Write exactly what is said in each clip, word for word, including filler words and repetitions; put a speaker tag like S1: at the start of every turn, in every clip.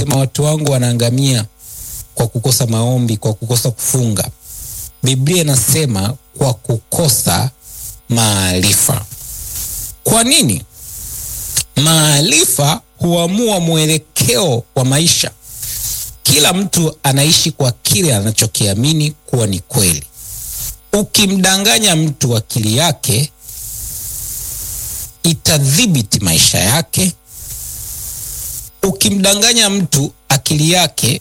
S1: anasema watu wangu wanaangamia kwa kukosa maombi, kwa kukosa kufunga. Biblia inasema kwa kukosa maarifa. Kwa nini? Maarifa huamua mwelekeo wa maisha. Kila mtu anaishi kwa kile anachokiamini kuwa ni kweli. Ukimdanganya mtu akili yake itadhibiti maisha yake. Ukimdanganya mtu akili yake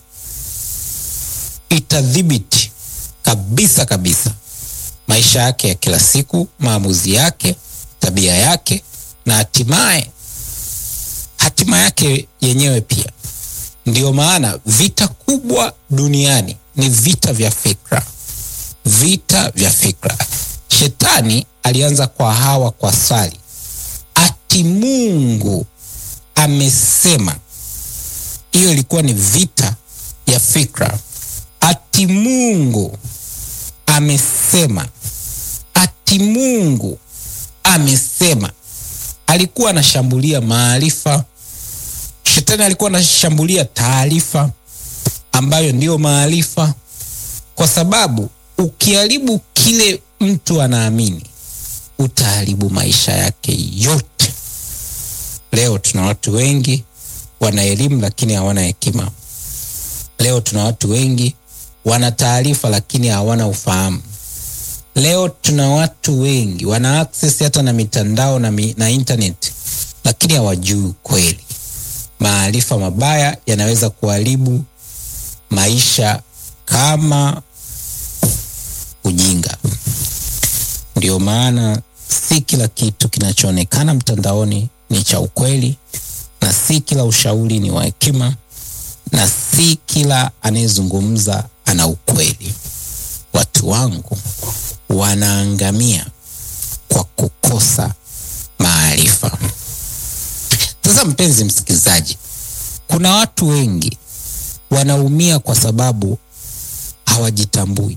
S1: itadhibiti kabisa kabisa maisha yake ya kila siku, maamuzi yake, tabia yake, na hatimaye hatima yake yenyewe pia. Ndio maana vita kubwa duniani ni vita vya fikra. Vita vya fikra. Shetani alianza kwa Hawa kwa swali, ati Mungu amesema. Hiyo ilikuwa ni vita ya fikra. Ati Mungu amesema. Ati Mungu amesema. Alikuwa anashambulia maarifa. Shetani alikuwa anashambulia taarifa ambayo ndiyo maarifa, kwa sababu ukiharibu kile mtu anaamini, utaharibu maisha yake yote. Leo tuna watu wengi wana elimu lakini hawana hekima. Leo tuna watu wengi wana taarifa lakini hawana ufahamu. Leo tuna watu wengi wana access hata na mitandao na, mi, na internet lakini hawajui kweli. Maarifa mabaya yanaweza kuharibu maisha kama ujinga. Ndio maana si kila kitu kinachoonekana mtandaoni ni cha ukweli, na si kila ushauri ni wa hekima, na si kila anayezungumza ana ukweli. Watu wangu wanaangamia kwa kukosa maarifa. Sasa mpenzi msikilizaji, kuna watu wengi wanaumia kwa sababu hawajitambui.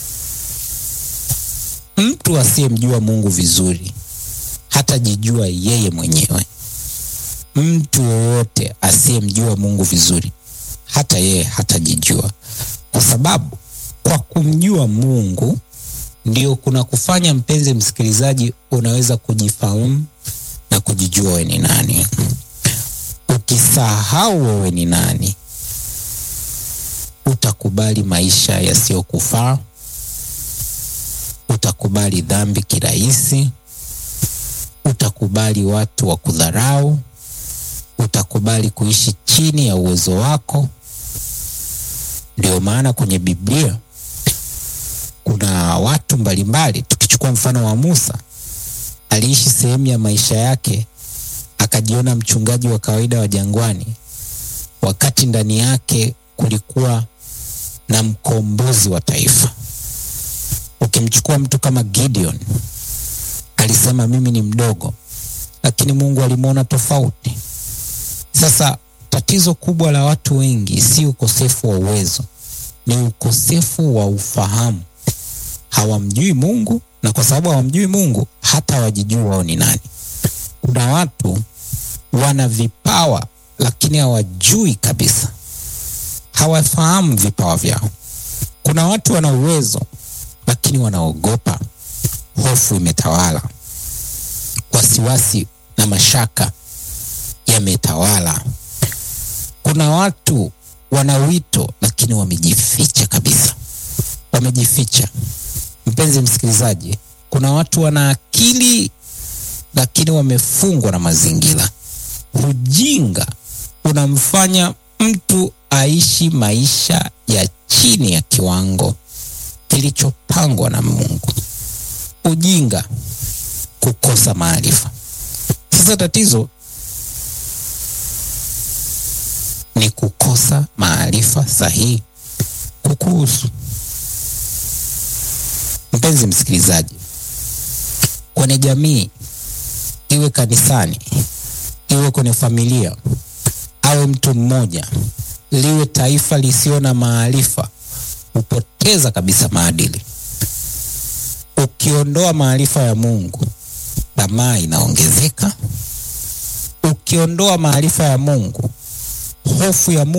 S1: Mtu asiyemjua Mungu vizuri hatajijua yeye mwenyewe. Mtu yoyote asiyemjua Mungu vizuri hata yeye hatajijua, kwa sababu kwa kumjua Mungu ndio kuna kufanya, mpenzi msikilizaji, unaweza kujifahamu na kujijua wewe ni nani. Ukisahau wewe ni nani, utakubali maisha yasiyokufaa, utakubali dhambi kirahisi, utakubali watu wa kudharau, utakubali kuishi chini ya uwezo wako. Ndio maana kwenye Biblia kuna watu mbalimbali. Tukichukua mfano wa Musa, aliishi sehemu ya maisha yake akajiona mchungaji wa kawaida wa jangwani, wakati ndani yake kulikuwa na mkombozi wa taifa. Ukimchukua mtu kama Gideon, alisema mimi ni mdogo, lakini Mungu alimuona tofauti. Sasa tatizo kubwa la watu wengi si ukosefu wa uwezo, ni ukosefu wa ufahamu. Hawamjui Mungu, na kwa sababu hawamjui Mungu hata hawajijui wao ni nani. Kuna watu wana vipawa lakini hawajui kabisa, hawafahamu vipawa vyao. Kuna watu wana uwezo lakini wanaogopa. Hofu imetawala, wasiwasi na mashaka yametawala. Kuna watu wana wito lakini wamejificha kabisa, wamejificha. Mpenzi msikilizaji, kuna watu wana akili lakini wamefungwa na mazingira. Ujinga unamfanya mtu aishi maisha ya chini ya kiwango kilichopangwa na Mungu. Ujinga, kukosa maarifa. Sasa tatizo ni kukosa maarifa sahihi kukuhusu. Mpenzi msikilizaji, kwenye jamii, iwe kanisani, iwe kwenye familia, awe mtu mmoja, liwe taifa lisio na maarifa, upoteza kabisa maadili. Ukiondoa maarifa ya Mungu, tamaa inaongezeka. Ukiondoa maarifa ya Mungu, hofu ya Mungu